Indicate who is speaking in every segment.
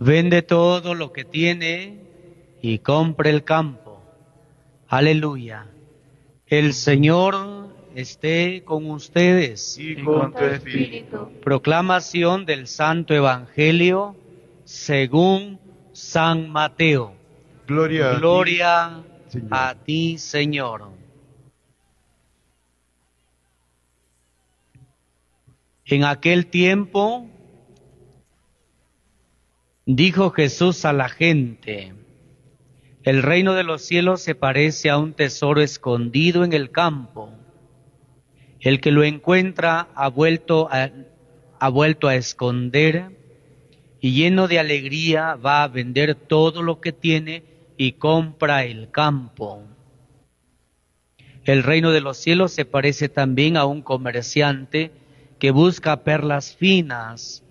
Speaker 1: Vende todo lo que tiene y compre el campo. Aleluya. El Señor esté con ustedes.
Speaker 2: Y con tu espíritu.
Speaker 1: Proclamación del Santo Evangelio según San Mateo.
Speaker 2: Gloria
Speaker 1: Gloria
Speaker 2: Señor.
Speaker 1: a ti, Señor. En aquel tiempo dijo Jesús a la gente: el reino de los cielos se parece a un tesoro escondido en el campo. El que lo encuentra ha vuelto a esconder, y lleno de alegría va a vender todo lo que tiene y compra el campo. El reino de los cielos se parece también a un comerciante que busca perlas finas,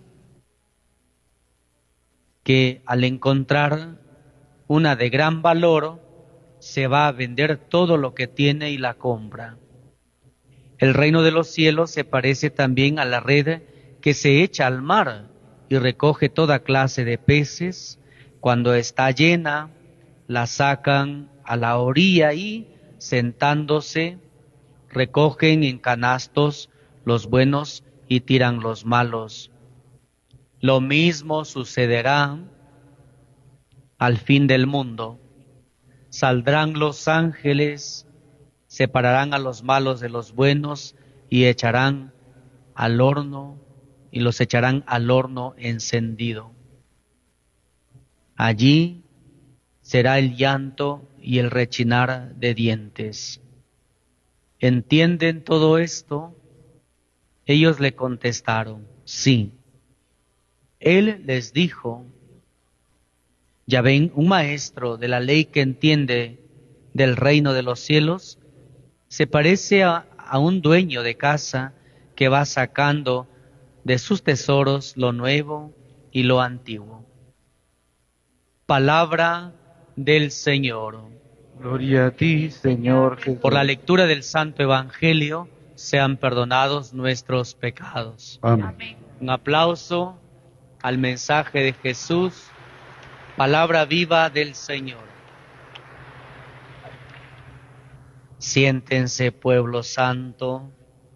Speaker 1: que al encontrar una de gran valor, se va a vender todo lo que tiene y la compra. El reino de los cielos se parece también a la red que se echa al mar y recoge toda clase de peces. Cuando está llena, la sacan a la orilla y, sentándose, recogen en canastos los buenos y tiran los malos. Lo mismo sucederá al fin del mundo. Saldrán los ángeles, separarán a los malos de los buenos y echarán al horno, y los echarán al horno encendido. Allí será el llanto y el rechinar de dientes. ¿Entienden todo esto? Ellos le contestaron: sí. Él les dijo: ya ven, un maestro de la ley que entiende del reino de los cielos se parece a un dueño de casa que va sacando de sus tesoros lo nuevo y lo antiguo. Palabra del Señor.
Speaker 2: Gloria a ti, Señor Jesús.
Speaker 1: Por la lectura del Santo Evangelio sean perdonados nuestros pecados.
Speaker 2: Amén.
Speaker 1: Un aplauso al mensaje de Jesús, palabra viva del Señor. Siéntense, pueblo santo.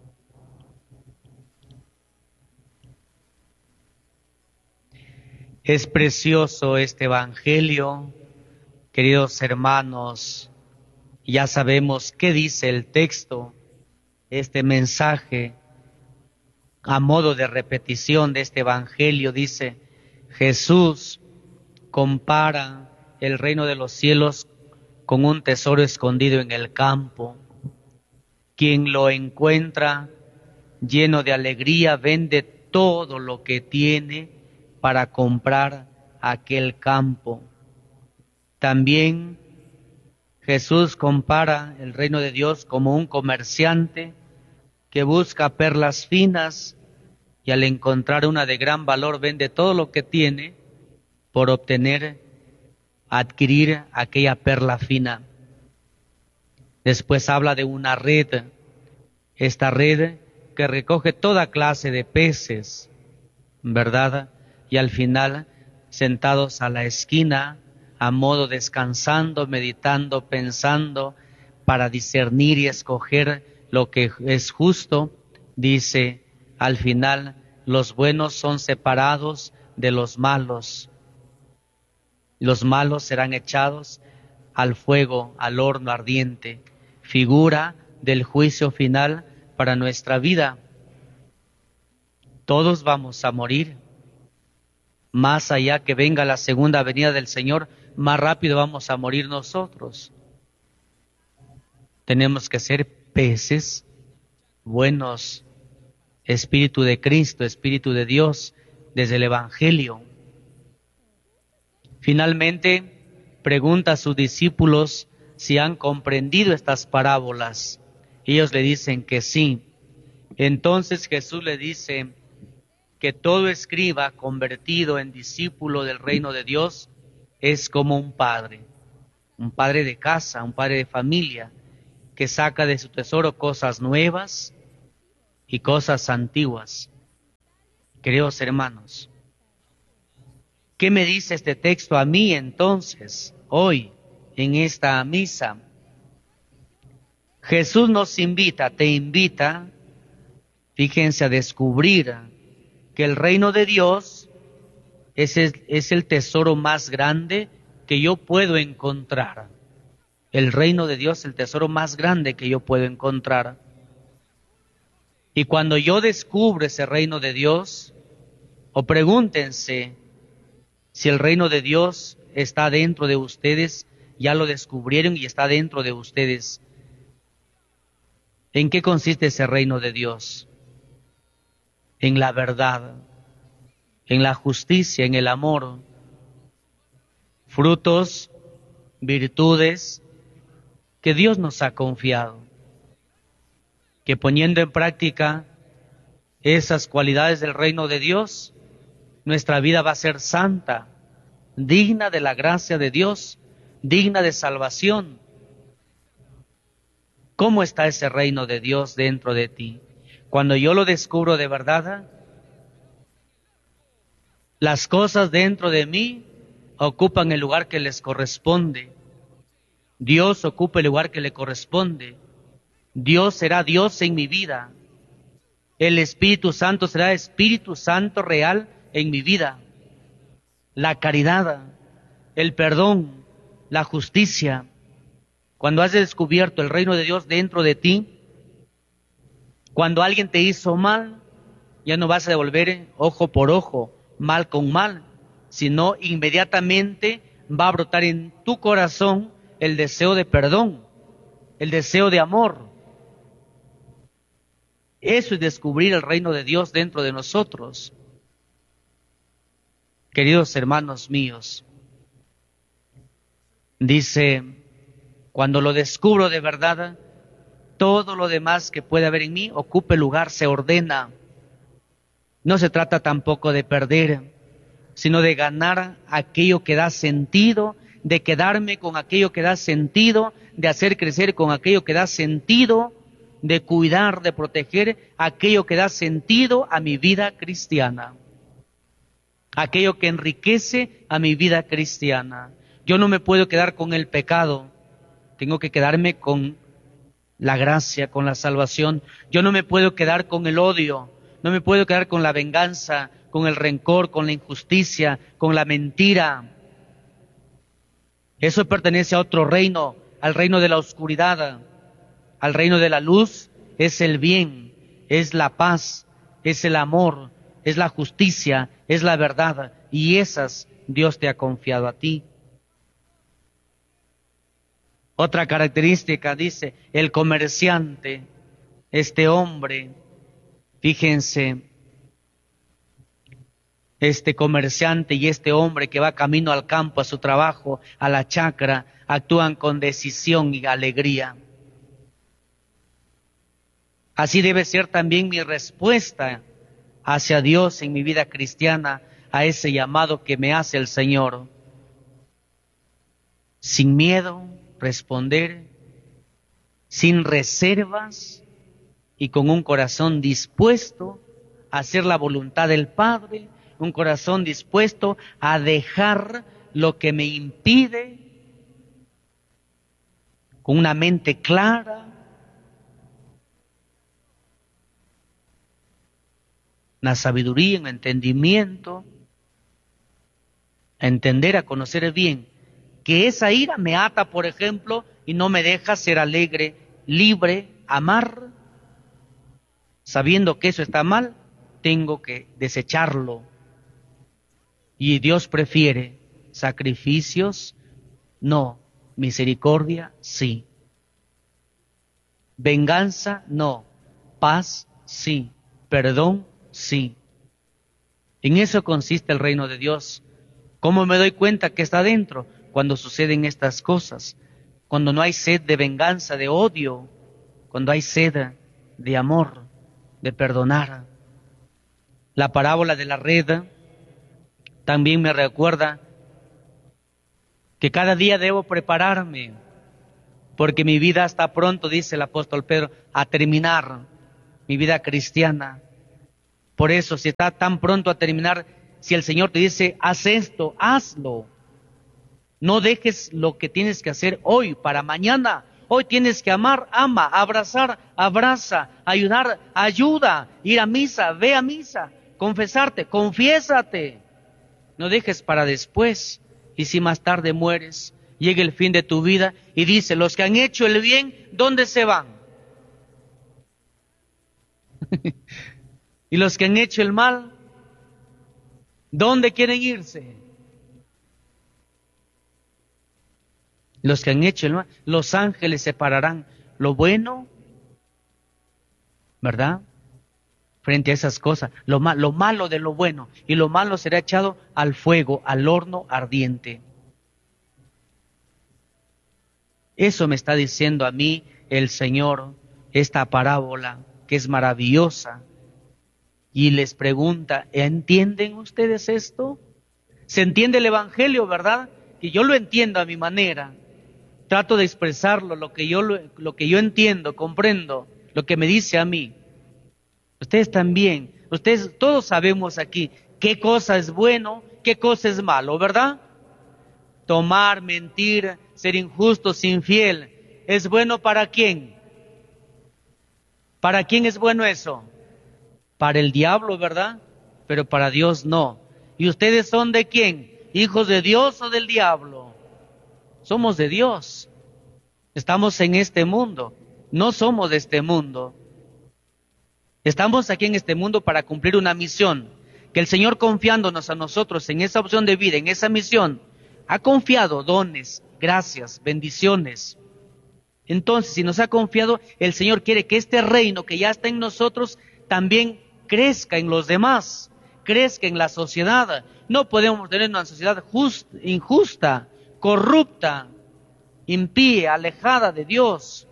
Speaker 1: Es precioso este Evangelio, queridos hermanos. Ya sabemos qué dice el texto, este mensaje. A modo de repetición de este Evangelio dice: Jesús compara el reino de los cielos con un tesoro escondido en el campo. Quien lo encuentra lleno de alegría vende todo lo que tiene para comprar aquel campo. También Jesús compara el reino de Dios como un comerciante que busca perlas finas y al encontrar una de gran valor vende todo lo que tiene por adquirir aquella perla fina. Después habla de una red, esta red que recoge toda clase de peces, ¿verdad? Y al final, sentados a la esquina, a modo descansando, meditando, pensando, para discernir y escoger lo que es justo, dice al final: los buenos son separados de los malos. Los malos serán echados al fuego, al horno ardiente, figura del juicio final para nuestra vida. Todos vamos a morir. Más allá que venga la segunda venida del Señor, más rápido vamos a morir nosotros. Tenemos que ser peces buenos, Espíritu de Cristo, Espíritu de Dios, desde el Evangelio. Finalmente, pregunta a sus discípulos si han comprendido estas parábolas. Ellos le dicen que sí. Entonces Jesús le dice que todo escriba convertido en discípulo del reino de Dios es como un padre de casa, un padre de familia, que saca de su tesoro cosas nuevas y cosas antiguas. Queridos hermanos, ¿Qué me dice este texto a mí entonces, hoy, en esta misa? Jesús nos invita, te invita, fíjense, a descubrir que el reino de Dios es el tesoro más grande que yo puedo encontrar. El reino de Dios es el tesoro más grande que yo puedo encontrar. Y cuando yo descubro ese reino de Dios, o pregúntense si el reino de Dios está dentro de ustedes, ya lo descubrieron y está dentro de ustedes. ¿En qué consiste ese reino de Dios? En la verdad, en la justicia, en el amor, frutos, virtudes que Dios nos ha confiado, que poniendo en práctica esas cualidades del reino de Dios, nuestra vida va a ser santa, digna de la gracia de Dios, digna de salvación. ¿Cómo está ese reino de Dios dentro de ti? Cuando yo lo descubro de verdad, las cosas dentro de mí ocupan el lugar que les corresponde. Dios ocupa el lugar que le corresponde. Dios será Dios en mi vida. El Espíritu Santo será Espíritu Santo real en mi vida. La caridad, el perdón, la justicia. Cuando has descubierto el reino de Dios dentro de ti, cuando alguien te hizo mal, ya no vas a devolver ojo por ojo, mal con mal, sino inmediatamente va a brotar en tu corazón el deseo de perdón, el deseo de amor. Eso es descubrir el reino de Dios dentro de nosotros. Queridos hermanos míos, dice, cuando lo descubro de verdad, todo lo demás que puede haber en mí ocupa el lugar, se ordena. No se trata tampoco de perder, sino de ganar aquello que da sentido, de quedarme con aquello que da sentido, de hacer crecer con aquello que da sentido, de cuidar, de proteger aquello que da sentido a mi vida cristiana, aquello que enriquece a mi vida cristiana. Yo no me puedo quedar con el pecado, tengo que quedarme con la gracia, con la salvación. Yo no me puedo quedar con el odio, no me puedo quedar con la venganza, con el rencor, con la injusticia, con la mentira. Eso pertenece a otro reino, al reino de la oscuridad. Al reino de la luz es el bien, es la paz, es el amor, es la justicia, es la verdad, y esas Dios te ha confiado a ti. Otra característica dice, el comerciante, este hombre, fíjense, este comerciante y este hombre que va camino al campo, a su trabajo, a la chacra, actúan con decisión y alegría. Así debe ser también mi respuesta hacia Dios en mi vida cristiana, a ese llamado que me hace el Señor. Sin miedo, responder, sin reservas y con un corazón dispuesto a hacer la voluntad del Padre, un corazón dispuesto a dejar lo que me impide, con una mente clara, una sabiduría, un entendimiento, a entender, a conocer bien, que esa ira me ata, por ejemplo, y no me deja ser alegre, libre, amar. Sabiendo que eso está mal, tengo que desecharlo. Y Dios prefiere sacrificios, no. Misericordia, sí. Venganza, no. Paz, sí. Perdón, sí. En eso consiste el reino de Dios. ¿Cómo me doy cuenta que está dentro? Cuando suceden estas cosas. Cuando no hay sed de venganza, de odio. Cuando hay sed de amor, de perdonar. La parábola de la red también me recuerda que cada día debo prepararme, porque mi vida está pronto, dice el apóstol Pedro, a terminar mi vida cristiana. Por eso, si está tan pronto a terminar, Si el Señor te dice, haz esto, hazlo. No dejes lo que tienes que hacer hoy para mañana. Hoy tienes que amar, ama, abrazar, abraza, ayudar, ayuda, ir a misa, ve a misa, confesarte, confiésate. No dejes para después. Y si más tarde mueres, llega el fin de tu vida y dice, los que han hecho el bien, ¿dónde se van? Y los que han hecho el mal, ¿dónde quieren irse? Los que han hecho el mal, los ángeles separarán lo bueno, ¿verdad? Frente a esas cosas, lo malo de lo bueno, y lo malo será echado al fuego, al horno ardiente. Eso me está diciendo a mí el Señor, esta parábola que es maravillosa. Y les pregunta, ¿entienden ustedes esto? ¿Se entiende el Evangelio, verdad? Que yo lo entiendo a mi manera. Trato de expresarlo, lo que yo entiendo, comprendo, lo que me dice a mí. Ustedes también, ustedes todos sabemos aquí qué cosa es bueno, qué cosa es malo, ¿verdad? Tomar, mentir, ser injusto, infiel, ¿es bueno para quién? ¿Para quién es bueno eso? Para el diablo, ¿verdad? Pero para Dios no. ¿Y ustedes son de quién? ¿Hijos de Dios o del diablo? Somos de Dios. Estamos en este mundo. No somos de este mundo. Estamos aquí en este mundo para cumplir una misión. Que el Señor, confiándonos a nosotros en esa opción de vida, en esa misión, ha confiado dones, gracias, bendiciones. Entonces, si nos ha confiado, el Señor quiere que este reino que ya está en nosotros también crezca en los demás, crezca en la sociedad. No podemos tener una sociedad injusta, corrupta, impía, alejada de Dios.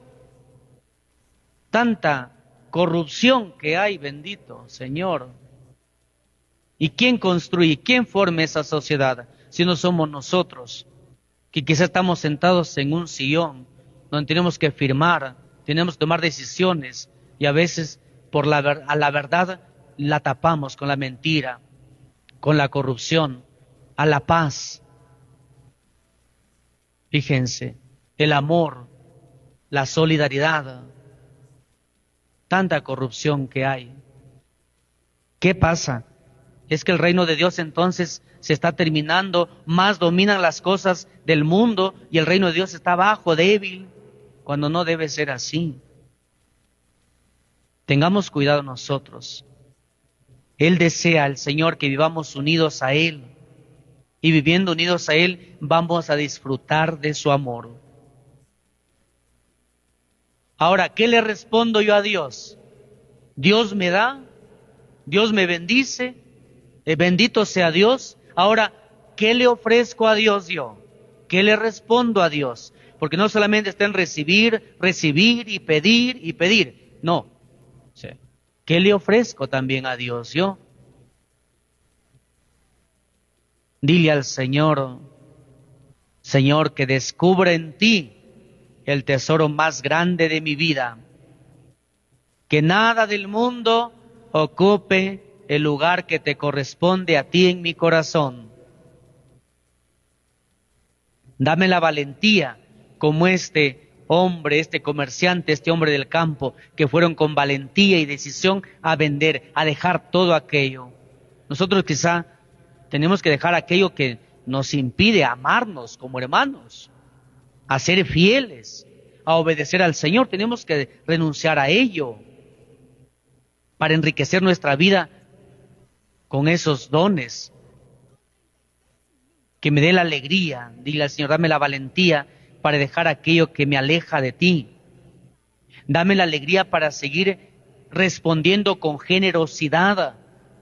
Speaker 1: Tanta corrupción que hay, bendito Señor. ¿Y quién construye, quién forma esa sociedad? Si no somos nosotros, que quizás estamos sentados en un sillón, donde tenemos que firmar, tenemos que tomar decisiones, y a veces a la verdad la tapamos con la mentira, con la corrupción, a la paz. Fíjense, el amor, la solidaridad, tanta corrupción que hay. ¿Qué pasa? Es que el reino de Dios entonces se está terminando, más dominan las cosas del mundo y el reino de Dios está bajo, débil, cuando no debe ser así. Tengamos cuidado nosotros. Él desea, el Señor, que vivamos unidos a Él. Y viviendo unidos a Él, vamos a disfrutar de su amor. Ahora, ¿qué le respondo yo a Dios? Dios me da, Dios me bendice, bendito sea Dios. Ahora, ¿qué le ofrezco a Dios yo? ¿Qué le respondo a Dios? Porque no solamente está en recibir, recibir y pedir. No. ¿Qué le ofrezco también a Dios yo? Dile al Señor, Señor, que descubra en ti el tesoro más grande de mi vida. Que nada del mundo ocupe el lugar que te corresponde a ti en mi corazón. Dame la valentía, como este hombre, este comerciante, este hombre del campo, que fueron con valentía y decisión a vender, a dejar todo aquello. Nosotros quizá tenemos que dejar aquello que nos impide amarnos como hermanos, a ser fieles, a obedecer al Señor. Tenemos que renunciar a ello para enriquecer nuestra vida con esos dones. Que me dé la alegría, dile al Señor, dame la valentía para dejar aquello que me aleja de ti. Dame la alegría para seguir respondiendo con generosidad.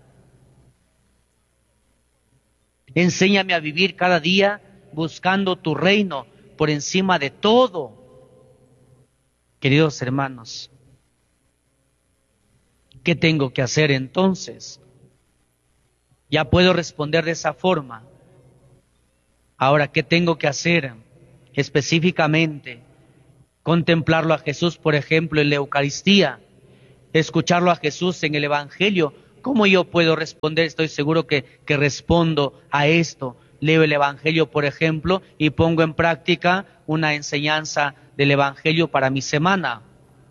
Speaker 1: Enséñame a vivir cada día buscando tu reino por encima de todo. Queridos hermanos, ¿qué tengo que hacer entonces? Ya puedo responder de esa forma. Ahora, ¿qué tengo que hacer específicamente? Contemplarlo a Jesús, por ejemplo, en la Eucaristía, escucharlo a Jesús en el Evangelio, ¿Cómo yo puedo responder? Estoy seguro que respondo a esto. Leo el Evangelio, por ejemplo, y pongo en práctica una enseñanza del Evangelio para mi semana.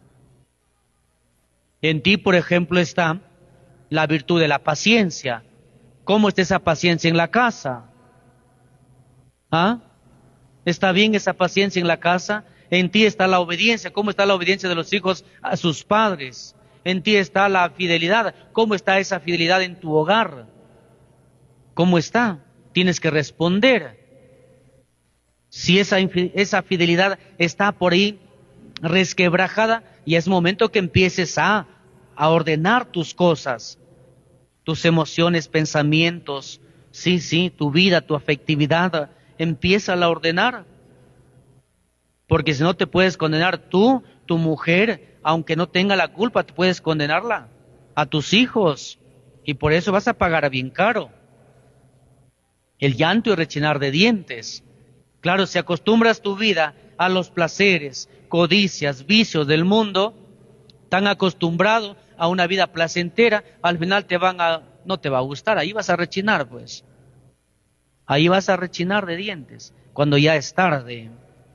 Speaker 1: En ti, por ejemplo, está la virtud de la paciencia. ¿Cómo está esa paciencia en la casa? ¿Ah? ¿Está bien esa paciencia en la casa? En ti está la obediencia. ¿Cómo está la obediencia de los hijos a sus padres? En ti está la fidelidad. ¿Cómo está esa fidelidad en tu hogar? ¿Cómo está? Tienes que responder. Si esa fidelidad está por ahí resquebrajada, y es momento que empieces a ordenar tus cosas, tus emociones, pensamientos, sí, tu vida, tu afectividad, empieza a ordenar. Porque si no te puedes condenar tú, tu mujer, aunque no tenga la culpa, te puedes condenarla, a tus hijos, y por eso vas a pagar bien caro. El llanto y rechinar de dientes. Claro, si acostumbras tu vida a los placeres, codicias, vicios del mundo, tan acostumbrado a una vida placentera, al final no te va a gustar, ahí vas a rechinar, pues. Ahí vas a rechinar de dientes, cuando ya es tarde.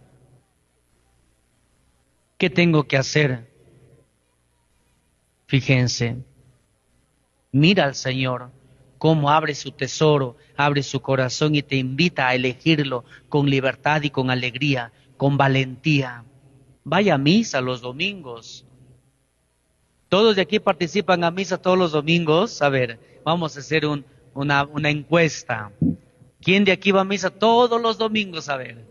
Speaker 1: ¿Qué tengo que hacer? Fíjense, mira al Señor cómo abre su tesoro, abre su corazón y te invita a elegirlo con libertad y con alegría, con valentía. Vaya a misa los domingos. ¿Todos de aquí participan a misa todos los domingos? A ver, vamos a hacer una encuesta. ¿Quién de aquí va a misa todos los domingos? A ver.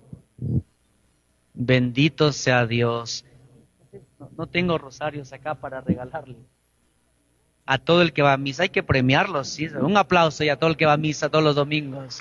Speaker 1: Bendito sea Dios. No tengo rosarios acá para regalarle. A todo el que va a misa hay que premiarlos, ¿sí? Un aplauso y a todo el que va a misa todos los domingos.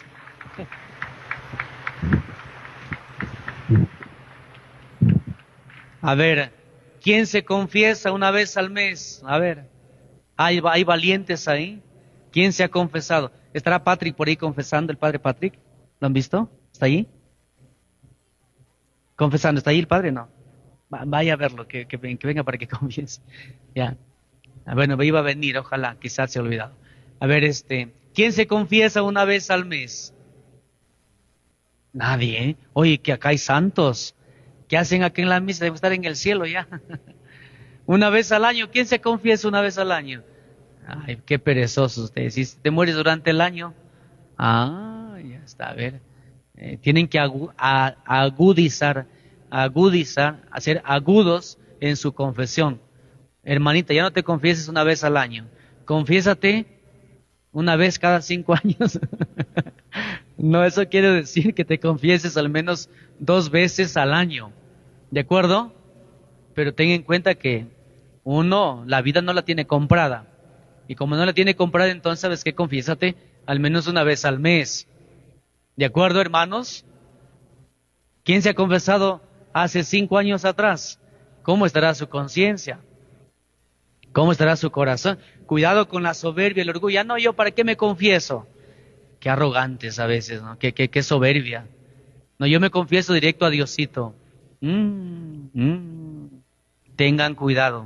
Speaker 1: A ver, ¿quién se confiesa una vez al mes? A ver, ¿hay valientes ahí? ¿Quién se ha confesado? ¿Estará Patrick por ahí confesando, el padre Patrick? ¿Lo han visto? ¿Está ahí? Confesando, ¿está ahí el padre? No. Vaya a verlo, que venga para que confiese. Ya. Bueno, iba a venir, ojalá, quizás se ha olvidado. A ver, ¿quién se confiesa una vez al mes? Nadie, ¿eh? Oye, que acá hay santos. ¿Qué hacen aquí en la misa? Deben estar en el cielo ya. Una vez al año, ¿quién se confiesa una vez al año? Ay, qué perezosos ustedes. Si te mueres durante el año, ya está, a ver. Tienen que agudizar, hacer agudos en su confesión. Hermanita, ya no te confieses una vez al año. Confiésate una vez cada 5 años. No, eso quiere decir que te confieses al menos 2 veces al año. ¿De acuerdo? Pero ten en cuenta que la vida no la tiene comprada. Y como no la tiene comprada, entonces, ¿sabes qué? Confiésate al menos una vez al mes. ¿De acuerdo, hermanos? ¿Quién se ha confesado hace 5 años atrás? ¿Cómo estará su conciencia? ¿Cómo estará su corazón? Cuidado con la soberbia, el orgullo. Ya no, yo, ¿para qué me confieso? Qué arrogantes a veces, ¿no? Qué soberbia. No, yo me confieso directo a Diosito. Tengan cuidado,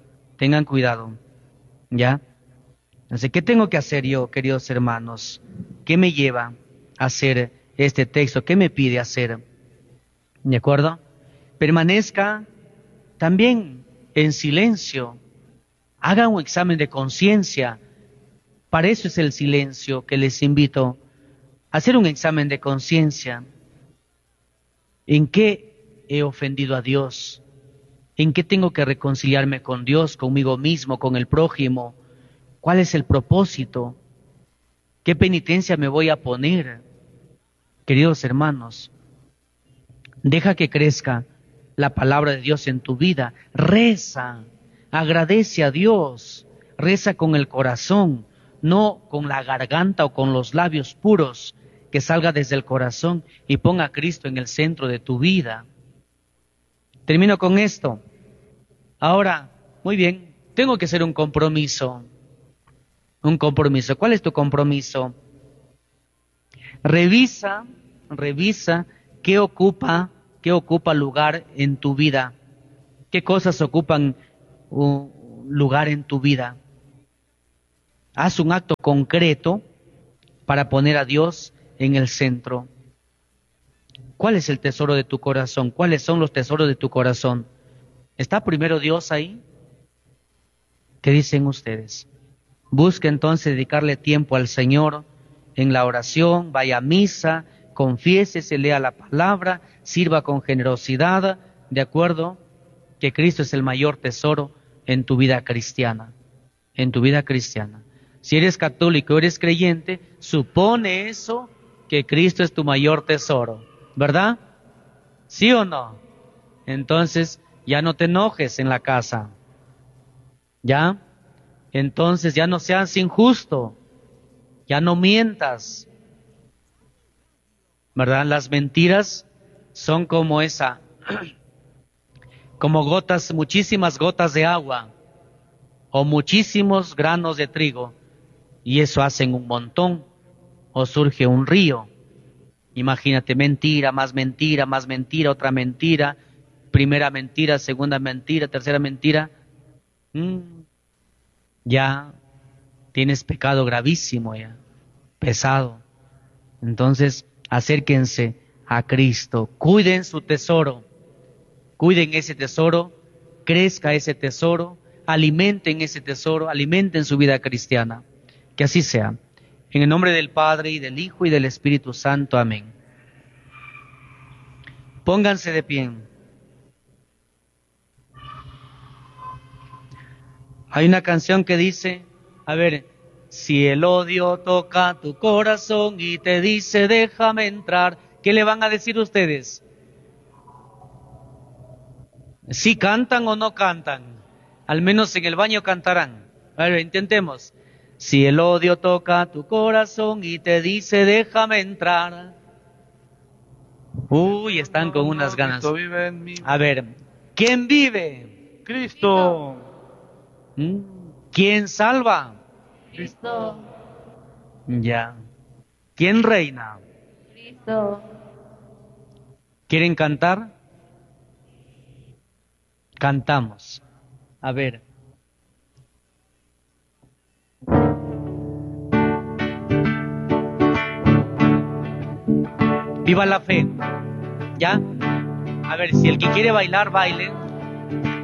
Speaker 1: ¿ya? Entonces, ¿qué tengo que hacer yo, queridos hermanos? ¿Qué me lleva a hacer este texto? ¿Qué me pide hacer? ¿De acuerdo? Permanezca también en silencio. Haga un examen de conciencia. Para eso es el silencio que les invito a hacer un examen de conciencia. ¿En qué he ofendido a Dios? ¿En qué tengo que reconciliarme con Dios, conmigo mismo, con el prójimo? ¿Cuál es el propósito? ¿Qué penitencia me voy a poner? Queridos hermanos, deja que crezca la palabra de Dios en tu vida. Reza, agradece a Dios, reza con el corazón, no con la garganta o con los labios puros, que salga desde el corazón y ponga a Cristo en el centro de tu vida. Termino con esto. Ahora, muy bien, tengo que hacer un compromiso. Un compromiso. ¿Cuál es tu compromiso? Revisa qué ocupa lugar en tu vida. ¿Qué cosas ocupan un lugar en tu vida? Haz un acto concreto para poner a Dios en el centro. ¿Cuál es el tesoro de tu corazón? ¿Cuáles son los tesoros de tu corazón? ¿Está primero Dios ahí? ¿Qué dicen ustedes? Busque entonces dedicarle tiempo al Señor en la oración, vaya a misa, confiésese, lea la palabra, sirva con generosidad, ¿de acuerdo? Que Cristo es el mayor tesoro en tu vida cristiana, en tu vida cristiana. Si eres católico o eres creyente, supone eso, que Cristo es tu mayor tesoro, ¿verdad? ¿Sí o no? Entonces, ya no te enojes en la casa, ¿ya? Entonces, ya no seas injusto, ya no mientas, ¿verdad? Las mentiras son como como gotas, muchísimas gotas de agua o muchísimos granos de trigo, y eso hacen un montón, o surge un río. Imagínate, mentira, más mentira, otra mentira, primera mentira, segunda mentira, tercera mentira. Ya tienes pecado gravísimo, ya, pesado. Entonces, acérquense a Cristo, cuiden su tesoro, cuiden ese tesoro, crezca ese tesoro, alimenten ese tesoro, alimenten su vida cristiana. Que así sea. En el nombre del Padre, y del Hijo, y del Espíritu Santo. Amén. Pónganse de pie. Hay una canción que dice, a ver, si el odio toca tu corazón y te dice déjame entrar, ¿qué le van a decir ustedes? ¿Sí cantan o no cantan? Al menos en el baño cantarán. A ver, intentemos. Si el odio toca tu corazón y te dice déjame entrar. Uy, están con unas ganas.
Speaker 2: Cristo vive en mí.
Speaker 1: A ver, ¿quién vive?
Speaker 2: Cristo.
Speaker 1: ¿Quién salva?
Speaker 3: Cristo,
Speaker 1: Ya. ¿Quién reina?
Speaker 3: Cristo,
Speaker 1: ¿Quieren cantar? Cantamos. A ver. Viva la fe. ¿Ya? A ver, si el que quiere bailar, baile.